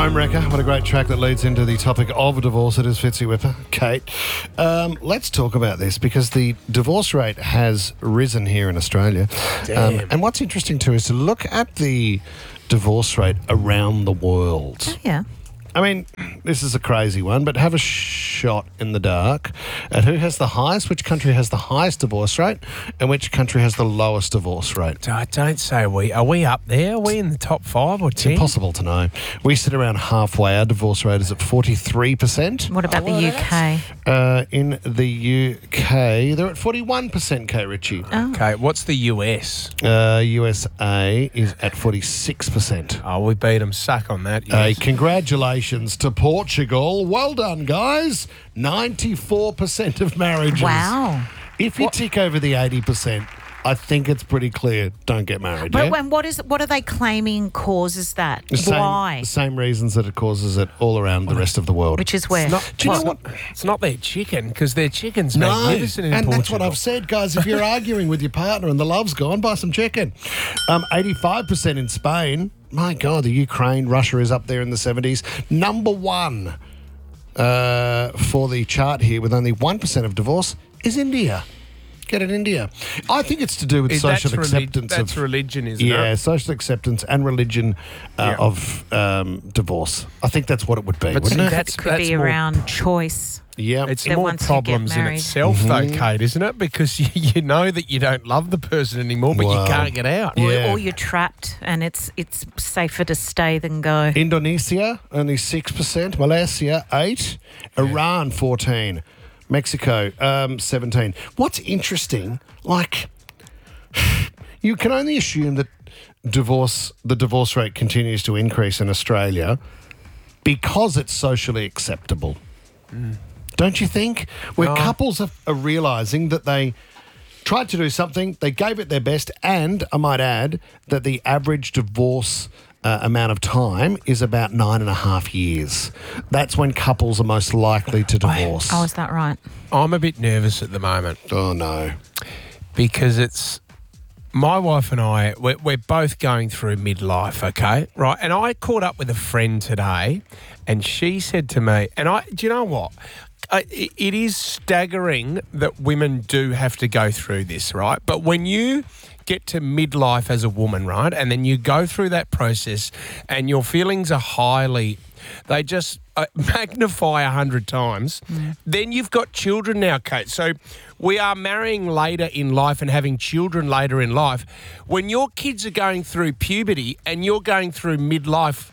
Homewrecker, what a great track that leads into the topic of divorce. It is Fitzy Whipper. Kate, let's talk about this because the divorce rate has risen here in Australia. And what's interesting too is to look at the divorce rate around the world. Oh, yeah. I mean, this is a crazy one, but have a shot in the dark at who has the highest, which country has the highest divorce rate, and which country has the lowest divorce rate. Don't say we. Are we up there? Are we in the top 5 or 10? It's impossible to know. We sit around halfway. Our divorce rate is at 43%. What about the UK? In the UK, they're at 41%, Kate Ritchie. Oh. Okay, what's the US? USA is at 46%. Oh, we beat them. Suck on that. Yes. Congratulations to Portugal. Well done, guys. 94% of marriages. Wow. If you tick over the 80%, I think it's pretty clear. Don't get married. But yeah? when, what are they claiming causes that? Why? The same reasons that it causes it all around the rest of the world. Which is where? It's not their chicken, because their chicken's magnificent in and Portugal. that's what I've said, guys. If you're arguing with your partner and the love's gone, buy some chicken. 85% in Spain. My God, the Ukraine, Russia is up there in the 70s. Number one for the chart here with only 1% of divorce is India. Get it, India. I think it's to do with social acceptance. That's religion, isn't it? Yeah, social acceptance and religion of divorce. I think that's what it would be, wouldn't it? It could be around choice. Yeah. It's That more once you problems get in married. itself, though, Kate, isn't it? Because you know that you don't love the person anymore, but you can't get out. Yeah. Or you're trapped and it's safer to stay than go. Indonesia, only 6%. Malaysia, 8%. Iran, 14%. Mexico, 17%. What's interesting, you can only assume that the divorce rate continues to increase in Australia because it's socially acceptable. Don't you think? Where couples are realising that they tried to do something, they gave it their best, and I might add that the average divorce amount of time is about 9.5 years. That's when couples are most likely to divorce. Oh, is that right? I'm a bit nervous at the moment. Oh, no. Because it's my wife and I, we're both going through midlife, okay? Right. And I caught up with a friend today and she said to me, do you know what? It is staggering that women do have to go through this, right? But when you get to midlife as a woman, right, and then you go through that process and your feelings are they just magnify 100 times, then you've got children now, Kate. So we are marrying later in life and having children later in life. When your kids are going through puberty and you're going through midlife,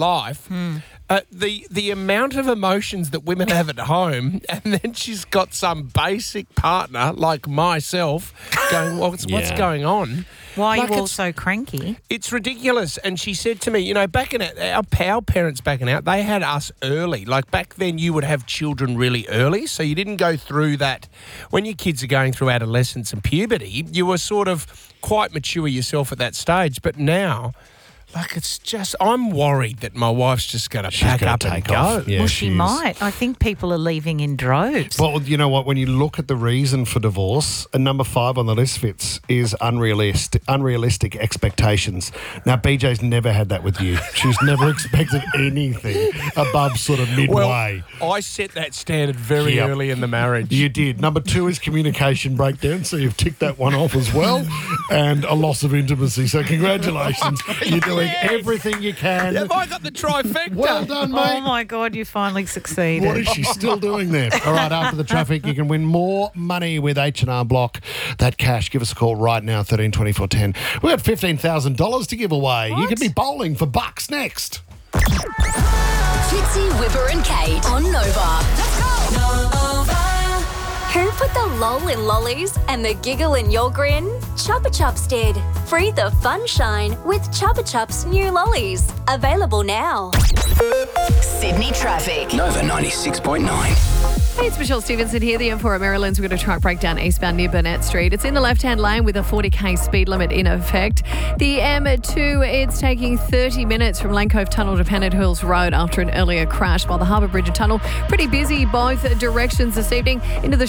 the amount of emotions that women have at home, and then she's got some basic partner like myself going, well, what's going on? Why are you all so cranky? It's ridiculous. And she said to me, back in our parents back in out, they had us early. Like back then you would have children really early, so you didn't go through that. When your kids are going through adolescence and puberty, you were sort of quite mature yourself at that stage. But now, it's just, I'm worried that my wife's just going to pack up and go. Yeah, Well, she might. I think people are leaving in droves. Well, you know what? When you look at the reason for divorce, number 5 on the list, Fitz, is unrealistic expectations. Now, BJ's never had that with you. She's never expected anything above sort of midway. Well, I set that standard very early in the marriage. You did. Number 2 is communication breakdown, so you've ticked that one off as well, and a loss of intimacy. So congratulations. You're doing everything you can. Have I got the trifecta? Well done, mate. Oh, my God, you finally succeeded. What is she still doing there? All right, after the traffic, you can win more money with H&R Block. That cash, give us a call right now, 13 24 10. We've got $15,000 to give away. What? You could be bowling for bucks next. Fitzy, Whipper and Kate on Nova. Let's go! Nova. Who put the lol in lollies and the giggle in your grin? Chupa Chups did. Free the fun shine with Chupa Chups new lollies. Available now. Sydney traffic. Nova 96.9. Hey, it's Michelle Stevenson here. The M4 at Maryland's. We've got a truck breakdown eastbound near Burnett Street. It's in the left-hand lane with a 40k speed limit in effect. The M2, it's taking 30 minutes from Lane Cove Tunnel to Pennant Hills Road after an earlier crash, while the Harbour Bridge Tunnel, pretty busy both directions this evening. Into the Shire,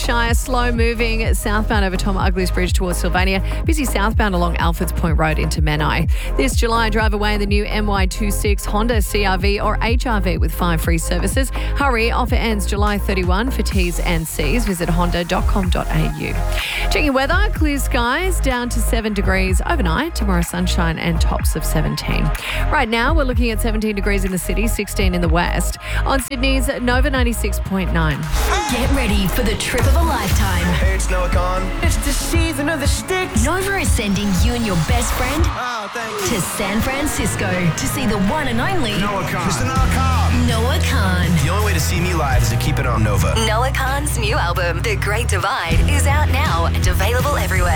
slow moving southbound over Tom Ugley's Bridge towards Sylvania. Busy southbound along Alfords Point Road into Menai. This July, drive away in the new MY26 Honda CRV or HRV with 5 free services. Hurry, offer ends July 31 for T's and C's. Visit honda.com.au. Checking weather, clear skies down to 7 degrees overnight. Tomorrow sunshine and tops of 17. Right now we're looking at 17 degrees in the city, 16 in the west. On Sydney's Nova 96.9. Get ready for the trip of a lifetime. Hey, it's Noah Khan. It's the season of the sticks. Nova is sending you and your best friend Thank to San Francisco to see the one and only Noah Khan. Mr. Noah Khan. Noah Khan. The only way to see me live is to keep it on Nova. Noah Khan's new album, The Great Divide, is out now and available everywhere.